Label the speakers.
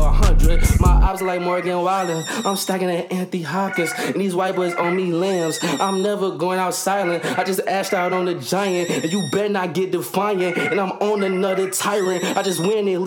Speaker 1: 100. My ops like Morgan Wallen. I'm stacking at Anthony Hopkins. And these white boys on me lambs. I'm never going out silent. I just ashed out on the giant. And you better not get defiant. And I'm on another tyrant. I just win it.